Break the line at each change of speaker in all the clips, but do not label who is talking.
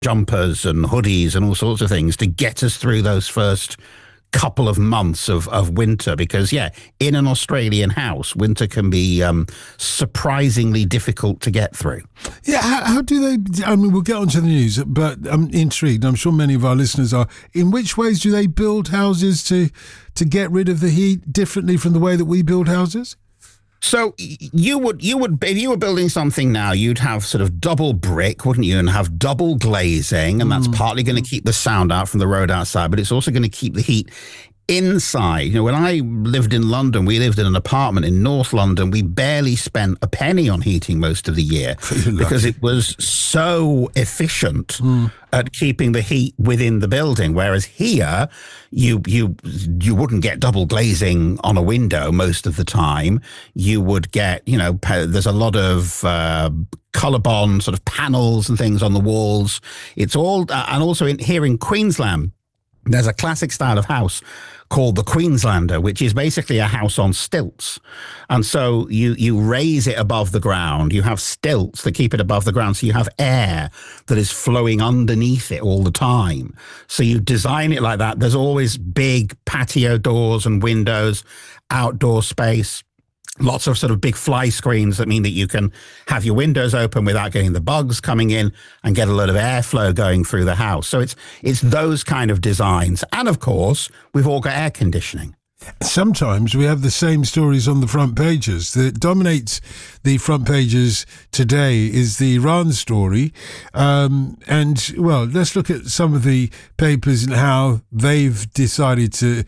jumpers and hoodies and all sorts of things to get us through those first couple of months of winter, because in an Australian house, winter can be surprisingly difficult to get through.
How do they, I mean, we'll get onto the news, but I'm intrigued, I'm sure many of our listeners are, in which ways do they build houses to get rid of the heat differently from the way that we build houses?
So you would if you were building something now, you'd have sort of double brick, wouldn't you, and have double glazing, and that's partly going to keep the sound out from the road outside, but it's also going to keep the heat inside. You know, when I lived in London, we lived in an apartment in North London. We barely spent a penny on heating most of the year because it was so efficient at keeping the heat within the building. Whereas here, you wouldn't get double glazing on a window most of the time. You would get, there's a lot of Colorbond sort of panels and things on the walls. It's all, and also here in Queensland, there's a classic style of house called the Queenslander, which is basically a house on stilts. And so you raise it above the ground. You have stilts that keep it above the ground. So you have air that is flowing underneath it all the time. So you design it like that. There's always big patio doors and windows, outdoor space. Lots of sort of big fly screens that mean that you can have your windows open without getting the bugs coming in and get a lot of airflow going through the house. So it's those kind of designs. And of course, we've all got air conditioning.
Sometimes we have the same stories on the front pages. That dominates the front pages today is the Iran story. And, well, let's look at some of the papers and how they've decided to,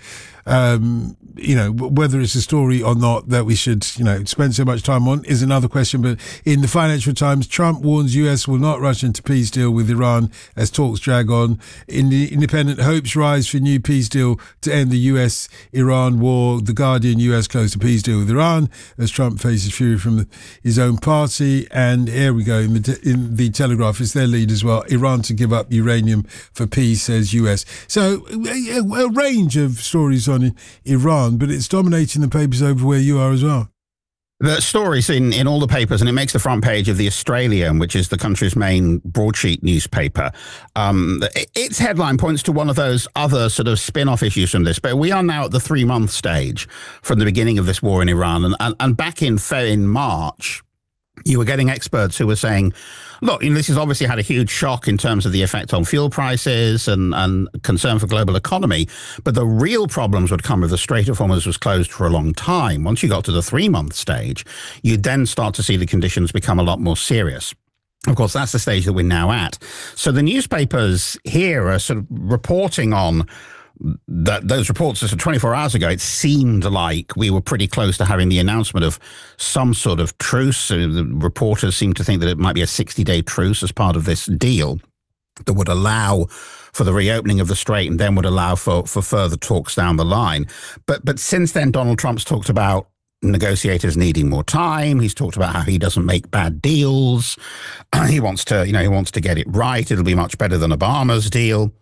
whether it's a story or not that we should, spend so much time on is another question. But in the Financial Times, Trump warns US will not rush into peace deal with Iran as talks drag on. In the Independent, hopes rise for new peace deal to end the US-Iran war. The Guardian, US close to peace deal with Iran as Trump faces fury from his own party. And here we go in the Telegraph, it's their lead as well. Iran to give up uranium for peace, says US. So a range of stories on Iran, but it's dominating the papers over where you are as well.
The stories in all the papers, and it makes the front page of The Australian, which is the country's main broadsheet newspaper. Its headline points to one of those other sort of spin-off issues from this, but we are now at the 3-month stage from the beginning of this war in Iran. And back in March, you were getting experts who were saying, look, this has obviously had a huge shock in terms of the effect on fuel prices and concern for global economy. But the real problems would come if the Strait of Hormuz was closed for a long time. Once you got to the 3-month stage, you'd then start to see the conditions become a lot more serious. Of course, that's the stage that we're now at. So the newspapers here are sort of reporting on that those reports are 24 hours ago. It seemed like we were pretty close to having the announcement of some sort of truce. The reporters seem to think that it might be a 60-day truce as part of this deal that would allow for the reopening of the strait and then would allow for further talks down the line. But since then, Donald Trump's talked about negotiators needing more time. He's talked about how he doesn't make bad deals. He wants to get it right. It'll be much better than Obama's deal.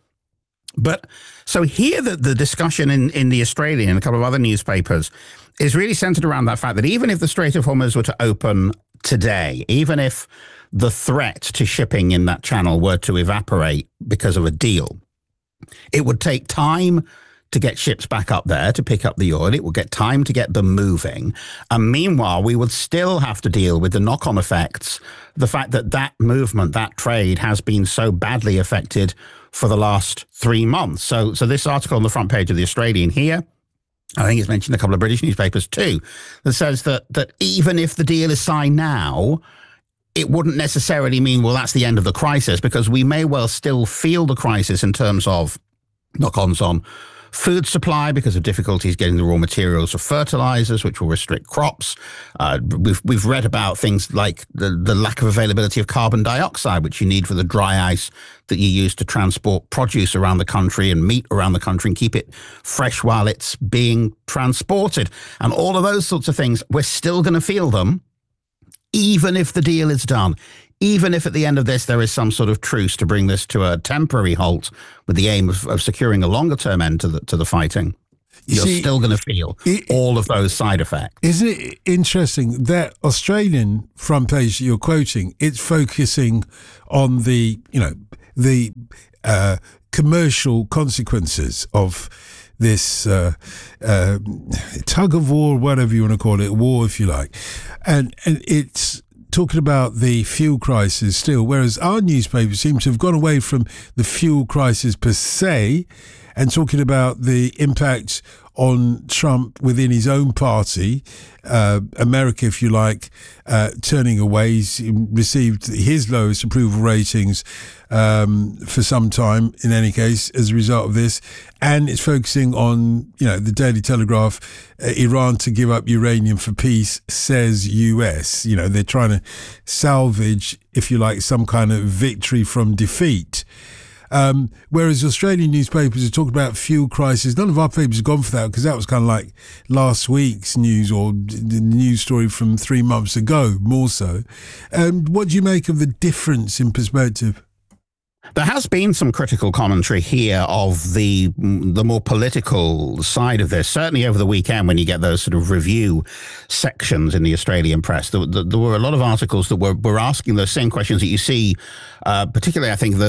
But so here the discussion in The Australian and a couple of other newspapers is really centered around that fact that even if the Strait of Hormuz were to open today, even if the threat to shipping in that channel were to evaporate because of a deal, it would take time to get ships back up there to pick up the oil. It would get time to get them moving. And meanwhile, we would still have to deal with the knock-on effects, the fact that movement, that trade has been so badly affected for the last 3 months. So this article on the front page of The Australian here, I think it's mentioned a couple of British newspapers too, that says that even if the deal is signed now, it wouldn't necessarily mean, well, that's the end of the crisis, because we may well still feel the crisis in terms of knock-ons on food supply because of difficulties getting the raw materials of fertilizers, which will restrict crops. We've read about things like the lack of availability of carbon dioxide, which you need for the dry ice that you use to transport produce around the country and meat around the country and keep it fresh while it's being transported. And all of those sorts of things, we're still going to feel them, even if the deal is done. Even if at the end of this there is some sort of truce to bring this to a temporary halt with the aim of securing a longer-term end to the fighting, you're still going to feel all of those side effects.
Isn't it interesting that Australian front page that you're quoting, it's focusing on the, the commercial consequences of this tug of war, whatever you want to call it, war if you like, and it's talking about the fuel crisis still, whereas our newspapers seem to have gone away from the fuel crisis per se and talking about the impact on Trump within his own party, America, if you like, turning away. He's received his lowest approval ratings for some time, in any case, as a result of this. And it's focusing on, the Daily Telegraph, Iran to give up uranium for peace, says US. They're trying to salvage, if you like, some kind of victory from defeat. Whereas Australian newspapers are talking about fuel crisis. None of our papers have gone for that because that was kind of like last week's news or the news story from 3 months ago, more so. What do you make of the difference in perspective?
There has been some critical commentary here of the more political side of this. Certainly over the weekend, when you get those sort of review sections in the Australian press, there were a lot of articles that were asking those same questions that you see, particularly, I think, the